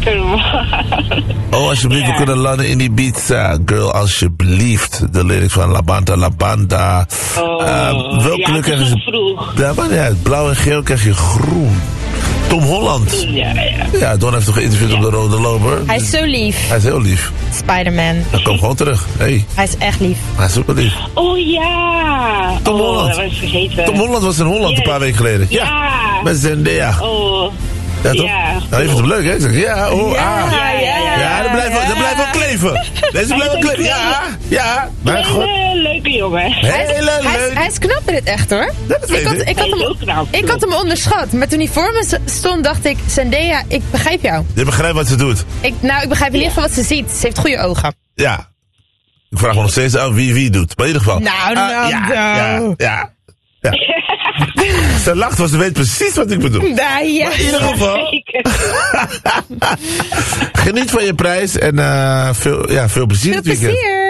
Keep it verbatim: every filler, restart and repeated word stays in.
Oh, alsjeblieft, yeah. We kunnen landen in Ibiza. Girl, alsjeblieft. De lyrics van La Banda, La Banda. Oh, uh, welk ja, kleur krijg je? vroeg. Ja, maar ja, blauw en geel krijg je groen. Tom Holland. Ja, ja. Ja, Don heeft toch geïnterviewd ja. op de Rode Loper. Hij is zo lief. Hij is heel lief. Spider-Man. Dan kom gewoon terug. Hey. Hij is echt lief. Hij is super lief. Oh ja. Tom oh, Holland. dat was vergeten. Tom Holland was in Holland yes. een paar weken geleden. Ja. ja. Met Zendaya. Oh. Ja, toch? Ja. Nou, je vindt hem leuk, hè? Ik zeg, ja, oh, ja, ah. Ja, ja, ja. Ja, dat blijft, dat blijft wel kleven. Deze blijft wel kleven. Ja, ja. Hele God. leuke jongen. Hele leuk. Hij, hij is knap in het echt, hoor. Dat ik, had, ik, had hem, knap, ik had hem onderschat. Maar toen hij voor me stond, dacht ik... Zendaya, ik begrijp jou. Je begrijpt wat ze doet. Ik, nou, ik begrijp in ieder geval wat ze ziet. Ze heeft goede ogen. Ja. Ik vraag me nog steeds af wie wie doet. Maar in ieder geval. Nou, nou, uh, ja, nou. Ja, ja, ja. Ze lacht, want ze weet precies wat ik bedoel. Nou, ja. Maar in ieder geval... Geniet van je prijs en uh, veel, ja, veel plezier Veel plezier.